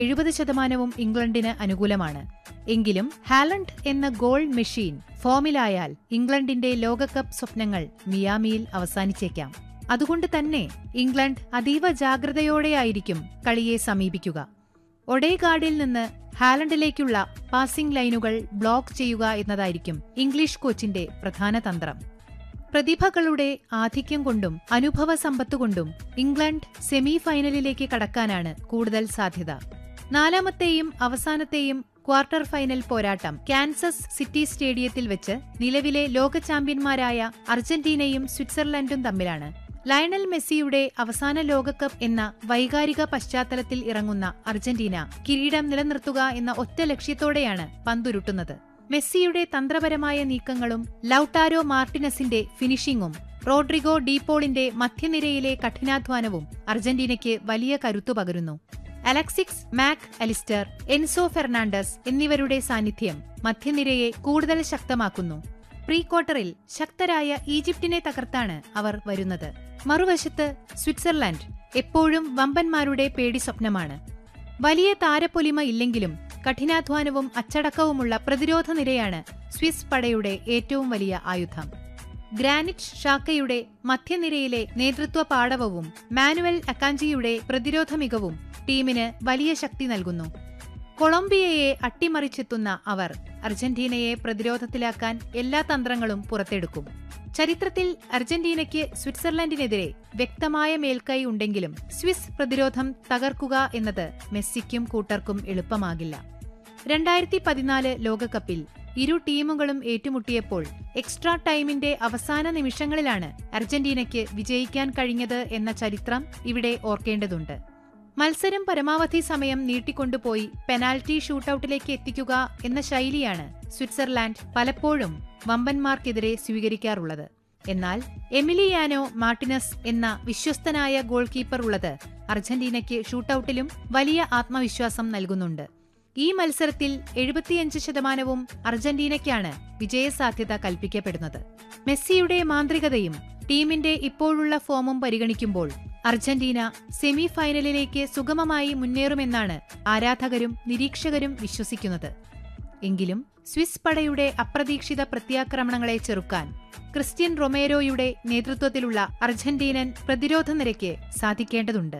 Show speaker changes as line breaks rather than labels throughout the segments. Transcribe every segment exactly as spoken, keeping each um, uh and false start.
എഴുപത് ശതമാനവും ഇംഗ്ലണ്ടിന് അനുകൂലമാണ്. എങ്കിലും ഹാലണ്ട് എന്ന ഗോൾ മെഷീൻ ഫോമിലായാൽ ഇംഗ്ലണ്ടിന്റെ ലോകകപ്പ് സ്വപ്നങ്ങൾ മിയാമിയിൽ അവസാനിച്ചേക്കാം. അതുകൊണ്ട് തന്നെ ഇംഗ്ലണ്ട് അതീവ ജാഗ്രതയോടെയായിരിക്കും കളിയെ സമീപിക്കുക. ഒഡേഗാർഡിൽ നിന്ന് ഹാലണ്ടിലേക്കുള്ള പാസിംഗ് ലൈനുകൾ ബ്ലോക്ക് ചെയ്യുക എന്നതായിരിക്കും ഇംഗ്ലീഷ് കോച്ചിന്റെ പ്രധാന തന്ത്രം. പ്രതിഭകളുടെ ആധിക്യം കൊണ്ടും അനുഭവ സമ്പത്തുകൊണ്ടും ഇംഗ്ലണ്ട് സെമി ഫൈനലിലേക്ക് കടക്കാനാണ് കൂടുതൽ സാധ്യത. നാലാമത്തെയും അവസാനത്തെയും ക്വാർട്ടർ ഫൈനൽ പോരാട്ടം കാൻസസ് സിറ്റി സ്റ്റേഡിയത്തിൽ വെച്ച് നിലവിലെ ലോക ചാമ്പ്യന്മാരായ അർജന്റീനയും സ്വിറ്റ്സർലൻഡും തമ്മിലാണ്. ലയണൽ മെസ്സിയുടെ അവസാന ലോകകപ്പ് എന്ന വൈകാരിക പശ്ചാത്തലത്തിൽ ഇറങ്ങുന്ന അർജന്റീന കിരീടം നിലനിർത്തുക എന്ന ഒറ്റ ലക്ഷ്യത്തോടെയാണ് പന്തുരുട്ടുന്നത്. മെസ്സിയുടെ തന്ത്രപരമായ നീക്കങ്ങളും ലൌട്ടാരോ മാർട്ടിനസിന്റെ ഫിനിഷിംഗും റോഡ്രിഗോ ഡീപോളിന്റെ മധ്യനിരയിലെ കഠിനാധ്വാനവും അർജന്റീനയ്ക്ക് വലിയ കരുത്തു പകരുന്നു. Alexis Mac Allister, Enzo Fernandez എന്നിവരുടെ സാന്നിധ്യം മധ്യനിരയെ കൂടുതൽ ശക്തമാക്കുന്നു. പ്രീ ക്വാർട്ടറിൽ ശക്തരായ ഈജിപ്തിനെ തകർത്താണ് അവർ വരുന്നത്. മറുവശത്ത് സ്വിറ്റ്സർലൻഡ് എപ്പോഴും വമ്പന്മാരുടെ പേടി സ്വപ്നമാണ്. വലിയ താരപ്പൊലിമ ഇല്ലെങ്കിലും കഠിനാധ്വാനവും അച്ചടക്കവുമുള്ള പ്രതിരോധ നിരയാണ് സ്വിസ് പടയുടെ ഏറ്റവും വലിയ ആയുധം. ഗ്രാനിറ്റ് ഷാക്കയുടെ മധ്യനിരയിലെ നേതൃത്വ പാടവവും മാനുവൽ അക്കാഞ്ചിയുടെ പ്രതിരോധ മികവും ടീമിന് വലിയ ശക്തി നൽകുന്നു. കൊളംബിയയെ അട്ടിമറിച്ചെത്തുന്ന അവർ അർജന്റീനയെ പ്രതിരോധത്തിലാക്കാൻ എല്ലാ തന്ത്രങ്ങളും പുറത്തെടുക്കും. ചരിത്രത്തിൽ അർജന്റീനയ്ക്ക് സ്വിറ്റ്സർലൻഡിനെതിരെ വ്യക്തമായ മേൽക്കൈ ഉണ്ടെങ്കിലും സ്വിസ് പ്രതിരോധം തകർക്കുക എന്നത് മെസ്സിക്കും കൂട്ടർക്കും എളുപ്പമാകില്ല. രണ്ടായിരത്തി പതിനാല് ലോകകപ്പിൽ ഇരു ടീമുകളും ഏറ്റുമുട്ടിയപ്പോൾ എക്സ്ട്രാ ടൈമിന്റെ അവസാന നിമിഷങ്ങളിലാണ് അർജന്റീനയ്ക്ക് വിജയിക്കാൻ കഴിഞ്ഞത് എന്ന ചരിത്രം ഇവിടെ ഓർക്കേണ്ടതുണ്ട്. മത്സരം പരമാവധി സമയം നീട്ടിക്കൊണ്ടുപോയി പെനാൽറ്റി ഷൂട്ടൌട്ടിലേക്ക് എത്തിക്കുക എന്ന ശൈലിയാണ് സ്വിറ്റ്സർലാൻഡ് പലപ്പോഴും വമ്പന്മാർക്കെതിരെ സ്വീകരിക്കാറുള്ളത്. എന്നാൽ എമിലിയാനോ മാർട്ടിനസ് എന്ന വിശ്വസ്തനായ ഗോൾ കീപ്പർ ഉള്ളത് അർജന്റീനയ്ക്ക് ഷൂട്ടൌട്ടിലും വലിയ ആത്മവിശ്വാസം നൽകുന്നുണ്ട്. ഈ മത്സരത്തിൽ എഴുപത്തിയഞ്ച് ശതമാനവും അർജന്റീനയ്ക്കാണ് വിജയസാധ്യത കൽപ്പിക്കപ്പെടുന്നത്. മെസ്സിയുടെ മാന്ത്രികതയും ടീമിന്റെ ഇപ്പോഴുള്ള ഫോമും പരിഗണിക്കുമ്പോൾ അർജന്റീന സെമി ഫൈനലിലേക്ക് സുഗമമായി മുന്നേറുമെന്നാണ് ആരാധകരും നിരീക്ഷകരും വിശ്വസിക്കുന്നത്. എങ്കിലും സ്വിസ് പടയുടെ അപ്രതീക്ഷിത പ്രത്യാക്രമണങ്ങളെ ചെറുക്കാൻ ക്രിസ്ത്യൻ റൊമേരോയുടെ നേതൃത്വത്തിലുള്ള അർജന്റീനൻ പ്രതിരോധ നിരയ്ക്ക് സാധിക്കേണ്ടതുണ്ട്.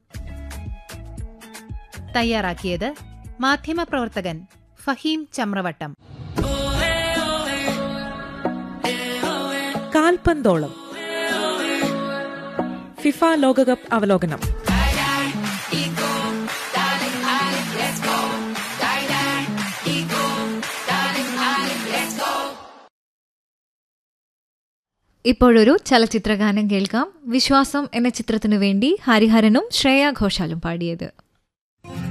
തയ്യാറാക്കിയത് മാധ്യമപ്രവർത്തകൻ ഫഹീം ചമ്രവട്ടം.
കാൽപന്തോളം ഫിഫ ലോകകപ്പ് അവലോകനം.
ഇപ്പോഴൊരു ചലച്ചിത്രഗാനം കേൾക്കാം. വിശ്വാസം എന്ന ചിത്രത്തിനു വേണ്ടി ഹരിഹരനും ശ്രേയ ഘോഷാലും പാടിയത്.